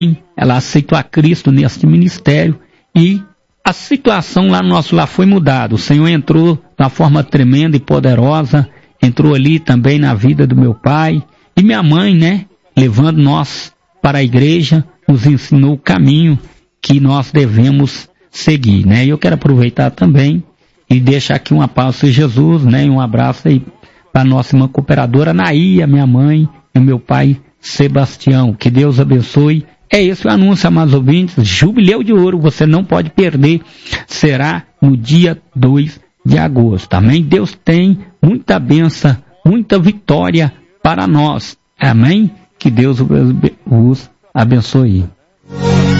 ela aceitou a Cristo neste ministério e a situação lá no nosso lar foi mudada. O Senhor entrou de uma forma tremenda e poderosa, entrou ali também na vida do meu pai e minha mãe, né, levando nós para a igreja, nos ensinou o caminho que nós devemos seguir, né? E eu quero aproveitar também e deixar aqui uma paz de Jesus, né? E um abraço aí para a nossa irmã cooperadora Naía, minha mãe e o meu pai Sebastião. Que Deus abençoe. É esse o anúncio, amados ouvintes. Jubileu de Ouro, você não pode perder. Será no dia 2 de agosto. Amém? Deus tem muita bênção, muita vitória para nós. Amém? Que Deus os abençoe.